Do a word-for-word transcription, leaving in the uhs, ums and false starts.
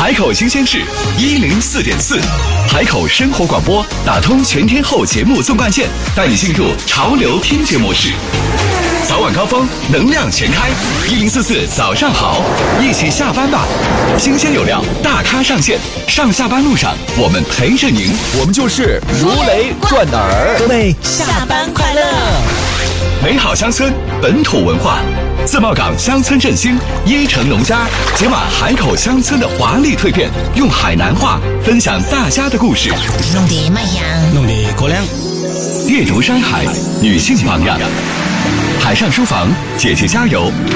海口新鲜事一零四点四，海口生活广播打通全天候节目纵贯线，带你进入潮流听觉模式。早晚高峰，能量全开，一零四四早上好，一起下班吧。新鲜有料，大咖上线，上下班路上我们陪着您， 我们就是如雷贯耳。 各位下班快乐！ 美好乡村，本土文化。自贸港乡村振兴，椰城农家解码海口乡村的华丽蜕变，用海南话分享大家的故事。 弄得卖香， 弄得可亮。 夜如山海，女性榜样。海上书房，姐姐加油。